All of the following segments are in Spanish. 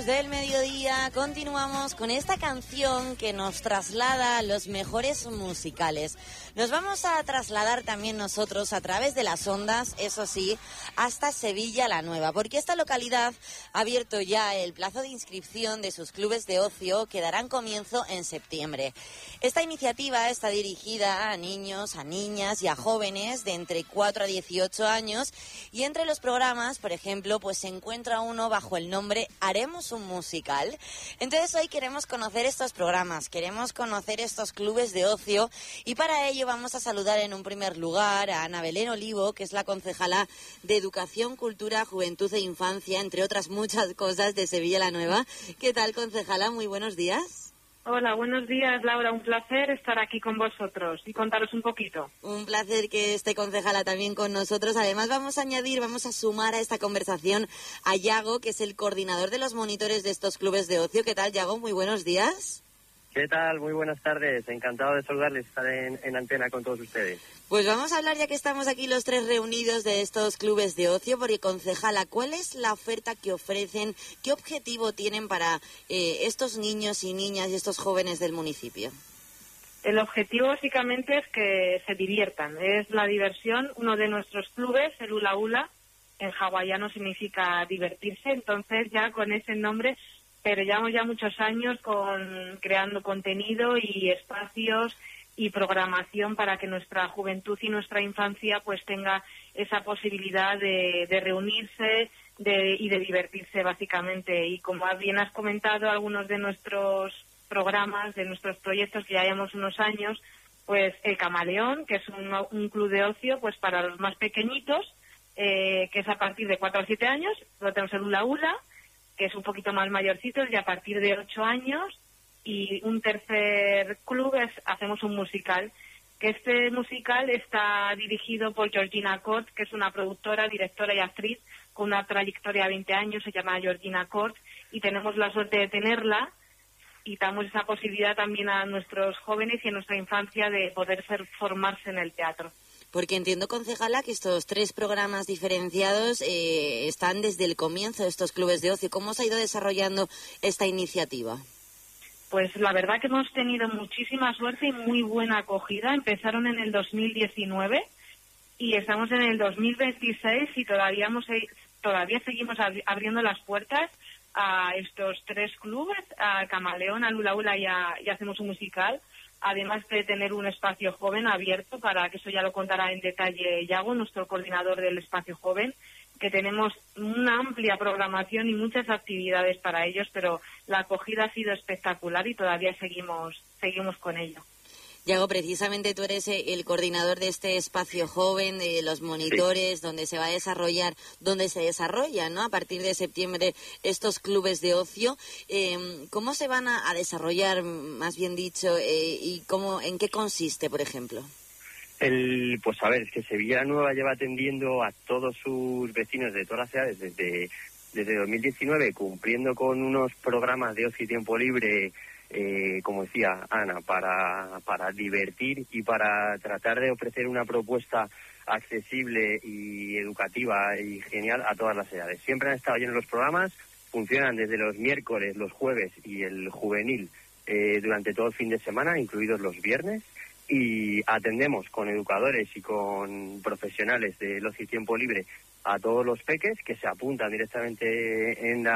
Del mediodía continuamos con esta canción que nos traslada a los mejores musicales. Nos vamos a trasladar también nosotros a través de las ondas, eso sí, hasta Sevilla la Nueva, porque esta localidad ha abierto ya el plazo de inscripción de sus clubes de ocio que darán comienzo en septiembre. Esta iniciativa está dirigida a niños, a niñas y a jóvenes de entre 4 a 18 años y entre los programas, por ejemplo, pues se encuentra uno bajo el nombre Haremos un musical. Entonces hoy queremos conocer estos programas, queremos conocer estos clubes de ocio y para ello vamos a saludar en un primer lugar a Ana Belén Olivo, que es la concejala de Educación, Cultura, Juventud e Infancia, entre otras muchas cosas, de Sevilla la Nueva. ¿Qué tal, concejala? Muy buenos días. Hola, buenos días, Laura. Un placer estar aquí con vosotros y contaros un poquito. Un placer que esté concejala también con nosotros. Además, vamos a sumar a esta conversación a Yago, que es el coordinador de los monitores de estos clubes de ocio. ¿Qué tal, Yago? Muy buenos días. ¿Qué tal? Muy buenas tardes. Encantado de saludarles, estar en antena con todos ustedes. Pues vamos a hablar, ya que estamos aquí los tres reunidos, de estos clubes de ocio, porque, concejala, ¿cuál es la oferta que ofrecen? ¿Qué objetivo tienen para estos niños y niñas y estos jóvenes del municipio? El objetivo básicamente es que se diviertan. Es la diversión. Uno de nuestros clubes, el Hula Hula, en hawaiano significa divertirse, entonces ya con ese nombre, pero llevamos ya muchos años creando contenido y espacios y programación para que nuestra juventud y nuestra infancia pues tenga esa posibilidad de reunirse y de divertirse básicamente. Y como bien has comentado, algunos de nuestros programas, de nuestros proyectos que ya llevamos unos años, pues el Camaleón, que es un club de ocio pues para los más pequeñitos, que es a partir de 4 o 7 años. Luego tenemos el Hula Hula, que es un poquito más mayorcito, y a partir de 8 años. Y un tercer club hacemos un musical, que este musical está dirigido por Georgina Cort, que es una productora, directora y actriz con una trayectoria de 20 años, se llama Georgina Cort, y tenemos la suerte de tenerla y damos esa posibilidad también a nuestros jóvenes y a nuestra infancia de poder formarse en el teatro. Porque entiendo, concejala, que estos tres programas diferenciados están desde el comienzo de estos clubes de ocio. ¿Cómo se ha ido desarrollando esta iniciativa? Pues la verdad que hemos tenido muchísima suerte y muy buena acogida. Empezaron en el 2019 y estamos en el 2026 y todavía seguimos abriendo las puertas a estos tres clubes, a Camaleón, al Hula Hula y Hacemos un musical, además de tener un espacio joven abierto, para que eso ya lo contará en detalle Yago, nuestro coordinador del espacio joven, que tenemos una amplia programación y muchas actividades para ellos, pero la acogida ha sido espectacular y todavía seguimos con ello. Yago, precisamente tú eres el coordinador de este espacio joven, de los monitores, sí, donde se desarrollan, ¿no?, a partir de septiembre estos clubes de ocio. ¿Cómo se van a desarrollar, más bien dicho, y en qué consiste, por ejemplo? Pues a ver, es que Sevilla Nueva lleva atendiendo a todos sus vecinos de todas las ciudades desde 2019, cumpliendo con unos programas de ocio y tiempo libre, como decía Ana, para divertir y para tratar de ofrecer una propuesta accesible y educativa y genial a todas las edades. Siempre han estado llenos los programas, funcionan desde los miércoles, los jueves y el juvenil durante todo el fin de semana, incluidos los viernes. Y atendemos con educadores y con profesionales del ocio y tiempo libre a todos los peques que se apuntan directamente en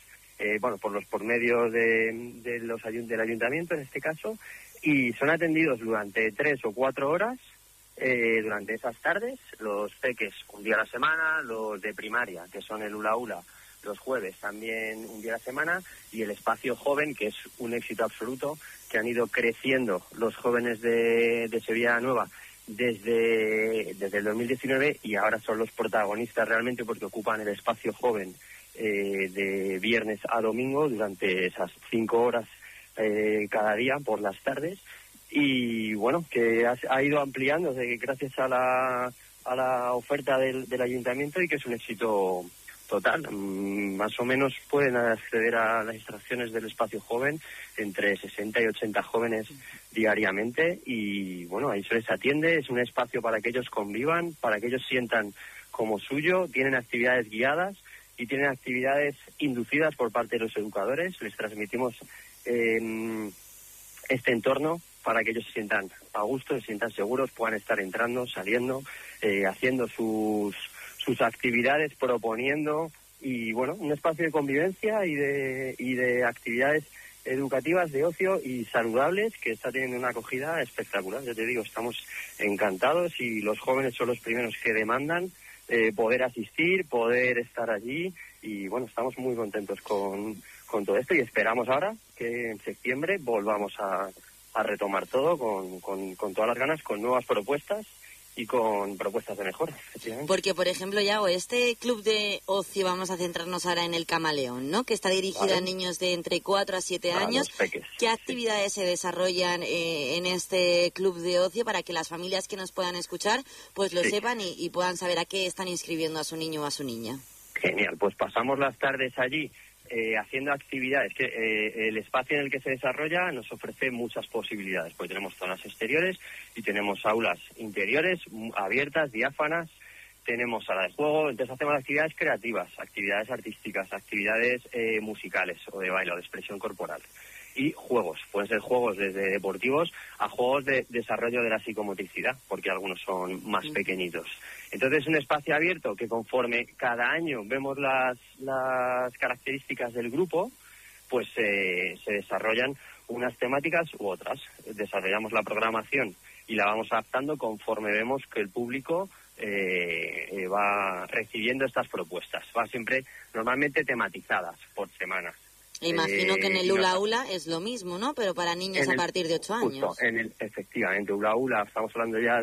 por medios del ayuntamiento, en este caso, y son atendidos durante 3 o 4 horas durante esas tardes. Los peques un día a la semana, los de primaria, que son el Hula Hula, los jueves también un día a la semana, y el espacio joven, que es un éxito absoluto, que han ido creciendo los jóvenes de Sevilla Nueva desde el 2019 y ahora son los protagonistas realmente, porque ocupan el espacio joven de viernes a domingo durante esas 5 horas cada día por las tardes. Y bueno, que ha ido ampliándose gracias a la oferta del ayuntamiento, y que es un éxito total. Más o menos pueden acceder a las instalaciones del espacio joven entre 60 y 80 jóvenes diariamente, y bueno, ahí se les atiende. Es un espacio para que ellos convivan, para que ellos sientan como suyo. Tienen actividades guiadas y tienen actividades inducidas por parte de los educadores. Les transmitimos este entorno para que ellos se sientan a gusto, se sientan seguros, puedan estar entrando, saliendo, haciendo sus actividades, proponiendo, y bueno, un espacio de convivencia y de actividades educativas, de ocio y saludables, que está teniendo una acogida espectacular. Ya te digo, estamos encantados y los jóvenes son los primeros que demandan poder asistir, poder estar allí, y bueno, estamos muy contentos con todo esto y esperamos ahora que en septiembre volvamos a retomar todo con todas las ganas, con nuevas propuestas y con propuestas de mejora, efectivamente. Porque, por ejemplo, Yago, este club de ocio, vamos a centrarnos ahora en el Camaleón, ¿no?, que está dirigido a niños de entre 4 a 7 años. ¿Qué actividades se desarrollan en este club de ocio para que las familias que nos puedan escuchar pues lo sepan y puedan saber a qué están inscribiendo a su niño o a su niña? Genial, pues pasamos las tardes allí haciendo actividades, que el espacio en el que se desarrolla nos ofrece muchas posibilidades, pues tenemos zonas exteriores y tenemos aulas interiores abiertas, diáfanas, tenemos sala de juego, entonces hacemos actividades creativas, actividades artísticas, actividades musicales o de baile o de expresión corporal. Y juegos, pueden ser juegos desde deportivos a juegos de desarrollo de la psicomotricidad, porque algunos son más pequeñitos. Entonces es un espacio abierto que conforme cada año vemos las características del grupo, pues se desarrollan unas temáticas u otras. Desarrollamos la programación y la vamos adaptando conforme vemos que el público va recibiendo estas propuestas. Va siempre normalmente tematizadas por semanas. Imagino que en el Hula Hula es lo mismo, ¿no? Pero para niños a partir de 8 años. Justo, efectivamente, Hula Hula, estamos hablando ya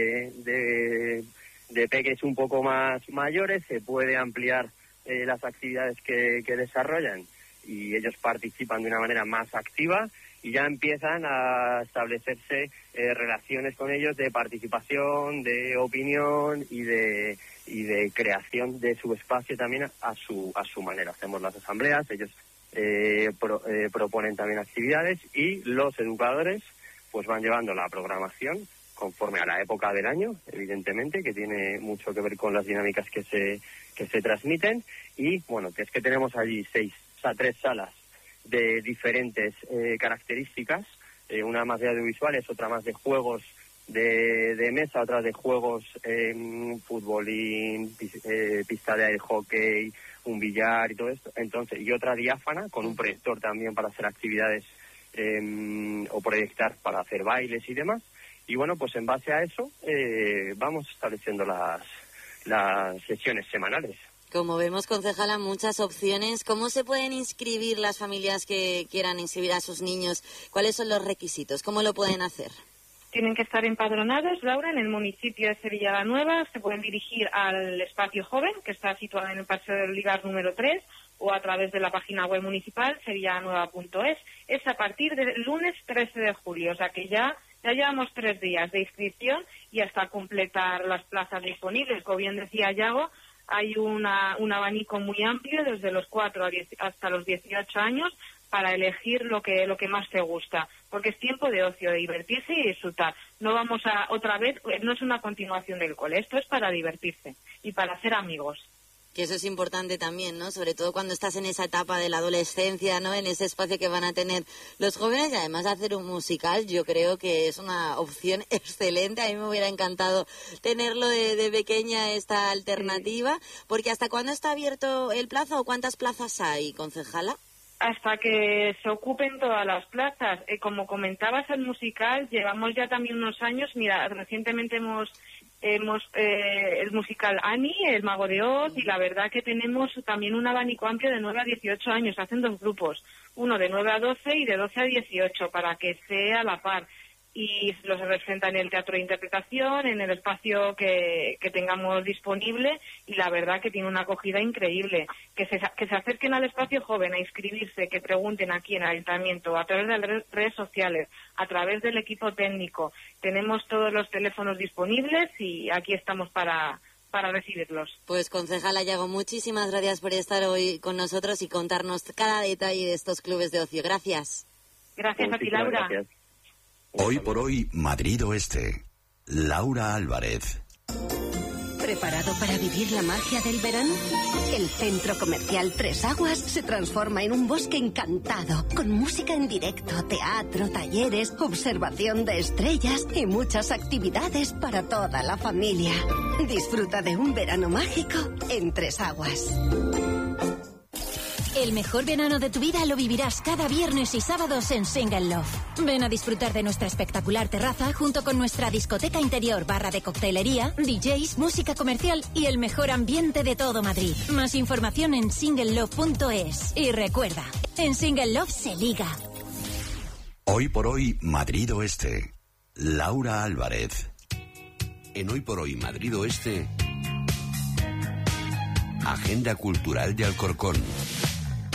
de peques un poco más mayores, se puede ampliar las actividades que desarrollan y ellos participan de una manera más activa y ya empiezan a establecerse relaciones con ellos de participación, de opinión y de creación de su espacio también a su manera. Hacemos las asambleas, ellos proponen también actividades y los educadores pues van llevando la programación conforme a la época del año, evidentemente, que tiene mucho que ver con las dinámicas que se transmiten. Y bueno, que es que tenemos allí 3 salas de diferentes características, una más de audiovisuales, otra más de juegos de mesa, otra de juegos futbolín, pista de hockey, un billar y todo esto, entonces, y otra diáfana con un proyector también para hacer actividades o proyectar para hacer bailes y demás. Y bueno, pues en base a eso vamos estableciendo las sesiones semanales. Como vemos, concejala, muchas opciones. ¿Cómo se pueden inscribir las familias que quieran inscribir a sus niños? ¿Cuáles son los requisitos? ¿Cómo lo pueden hacer? Tienen que estar empadronados, Laura, en el municipio de Sevilla la Nueva. Se pueden dirigir al espacio joven, que está situado en el Paseo del Olivar número 3, o a través de la página web municipal, sevillalanueva.es. Es a partir del lunes 13 de julio, o sea que ya llevamos 3 días de inscripción y hasta completar las plazas disponibles. Como bien decía Yago, hay un abanico muy amplio, desde los 4 hasta los 18 años, para elegir lo que más te gusta, porque es tiempo de ocio, de divertirse y disfrutar. No vamos a, otra vez, no es una continuación del cole, esto es para divertirse y para hacer amigos. Que eso es importante también, ¿no? Sobre todo cuando estás en esa etapa de la adolescencia, ¿no? En ese espacio que van a tener los jóvenes, y además de hacer un musical, yo creo que es una opción excelente. A mí me hubiera encantado tenerlo de pequeña, esta alternativa, porque ¿hasta cuándo está abierto el plazo o cuántas plazas hay, concejala? Hasta que se ocupen todas las plazas. Como comentabas, el musical, llevamos ya también unos años. Mira, recientemente hemos el musical Annie, El Mago de Oz, y la verdad que tenemos también un abanico amplio de 9 a 18 años. Hacen 2 grupos, uno de 9 a 12 y de 12 a 18, para que sea a la par. Y los representa en el teatro de interpretación, en el espacio que tengamos disponible, y la verdad que tiene una acogida increíble. Que se acerquen al espacio joven a inscribirse, que pregunten aquí en el ayuntamiento, a través de las redes sociales, a través del equipo técnico. Tenemos todos los teléfonos disponibles y aquí estamos para recibirlos. Pues, concejala Yago, muchísimas gracias por estar hoy con nosotros y contarnos cada detalle de estos clubes de ocio. Gracias. Gracias a ti, Laura. Gracias. Hoy por hoy, Madrid Oeste. Laura Álvarez. ¿Preparado para vivir la magia del verano? El Centro Comercial Tres Aguas se transforma en un bosque encantado, con música en directo, teatro, talleres, observación de estrellas y muchas actividades para toda la familia. Disfruta de un verano mágico en Tres Aguas. El mejor verano de tu vida lo vivirás cada viernes y sábados en Single Love. Ven a disfrutar de nuestra espectacular terraza junto con nuestra discoteca interior, barra de coctelería, DJs, música comercial y el mejor ambiente de todo Madrid. Más información en singlelove.es. Y recuerda, en Single Love se liga. Hoy por hoy, Madrid Oeste. Laura Álvarez. En Hoy por hoy, Madrid Oeste, Agenda Cultural de Alcorcón.